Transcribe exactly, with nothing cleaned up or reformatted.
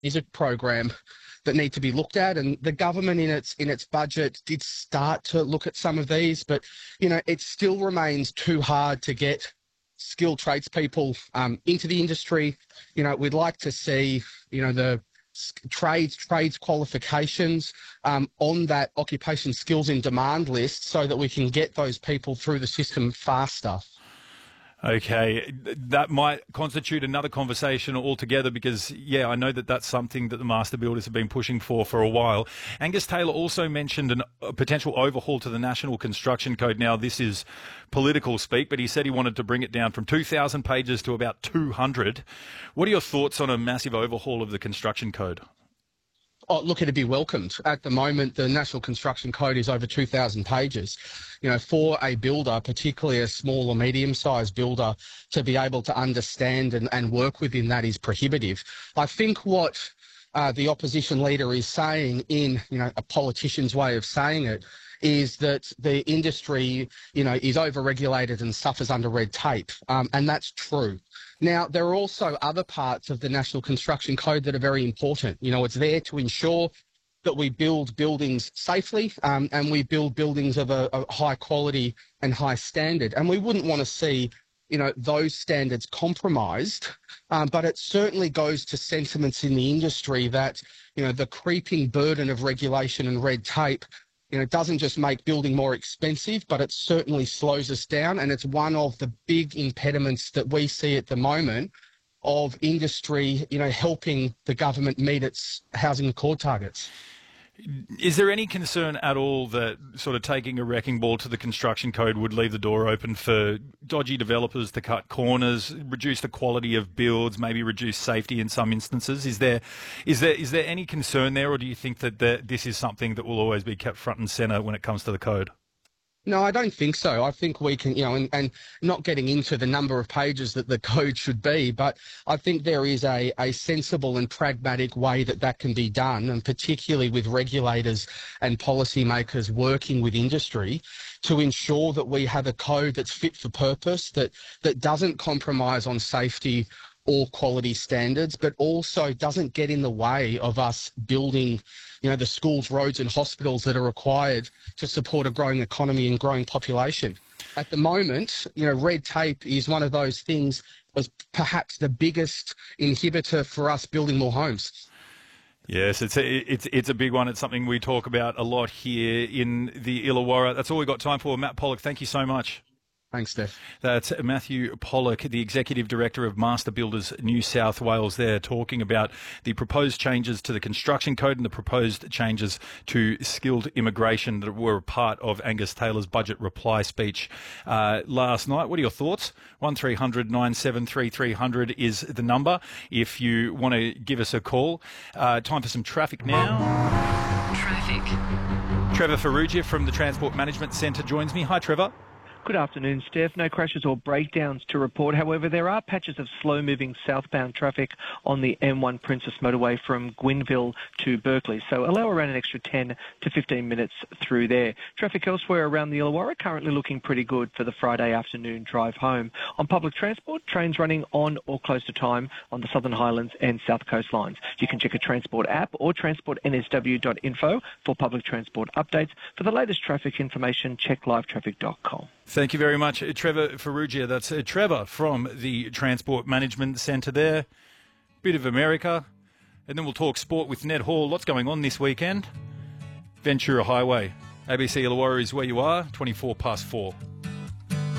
is a program that need to be looked at, and the government in its in its budget did start to look at some of these, but you know it still remains too hard to get skilled tradespeople um, into the industry. You know, we'd like to see you know the trades trades qualifications um, on that occupation skills in demand list, so that we can get those people through the system faster. Okay, that might constitute another conversation altogether because, yeah, I know that that's something that the master builders have been pushing for for a while. Angus Taylor also mentioned an, a potential overhaul to the National Construction Code. Now, this is political speak, but he said he wanted to bring it down from two thousand pages to about two hundred. What are your thoughts on a massive overhaul of the Construction Code? Oh, look, it'd be welcomed. At the moment, the National Construction Code is over two thousand pages. You know, for a builder, particularly a small or medium-sized builder, to be able to understand and, and work within that is prohibitive. I think what uh, the opposition leader is saying, in you know a politician's way of saying it, is that the industry, you know, is over-regulated and suffers under red tape, um, and that's true. Now, there are also other parts of the National Construction Code that are very important. You know, it's there to ensure that we build buildings safely um, and we build buildings of a, a high quality and high standard. And we wouldn't want to see, you know, those standards compromised, um, but it certainly goes to sentiments in the industry that, you know, the creeping burden of regulation and red tape, you know, it doesn't just make building more expensive, but it certainly slows us down. And it's one of the big impediments that we see at the moment of industry, you know, helping the government meet its housing accord targets. Is there any concern at all that sort of taking a wrecking ball to the construction code would leave the door open for dodgy developers to cut corners, reduce the quality of builds, maybe reduce safety in some instances? Is there, is there, is there any concern there, or do you think that the, this is something that will always be kept front and centre when it comes to the code? No, I don't think so. I think we can, you know, and, and not getting into the number of pages that the code should be, but I think there is a, a sensible and pragmatic way that that can be done, and particularly with regulators and policymakers working with industry to ensure that we have a code that's fit for purpose, that, that doesn't compromise on safety or quality standards, but also doesn't get in the way of us building, you know, the schools, roads and hospitals that are required to support a growing economy and growing population. At the moment, you know, red tape is one of those things as perhaps the biggest inhibitor for us building more homes. Yes, it's a, it's it's a big one. It's something we talk about a lot here in the Illawarra. That's all we've got time for. Matt Pollock, thank you so much. Thanks, Steph. That's Matthew Pollock, the Executive Director of Master Builders New South Wales there, talking about the proposed changes to the construction code and the proposed changes to skilled immigration that were a part of Angus Taylor's budget reply speech uh, last night. What are your thoughts? one three hundred nine seven three three hundred is the number if you want to give us a call. Uh, time for some traffic now. Traffic. Trevor Ferrugia from the Transport Management Centre joins me. Hi, Trevor. Good afternoon, Steph. No crashes or breakdowns to report. However, there are patches of slow-moving southbound traffic on the M one Princess Motorway from Gwynville to Berkeley, so allow around an extra ten to fifteen minutes through there. Traffic elsewhere around the Illawarra currently looking pretty good for the Friday afternoon drive home. On public transport, trains running on or close to time on the Southern Highlands and South Coast lines. You can check a Transport app or transport n s w dot info for public transport updates. For the latest traffic information, check live traffic dot com. Thank you very much, Trevor Ferrugia. That's uh, Trevor from the Transport Management Centre there. Bit of America. And then we'll talk sport with Ned Hall. Lots going on this weekend. Ventura Highway. A B C Illawarra is where you are, twenty-four past four.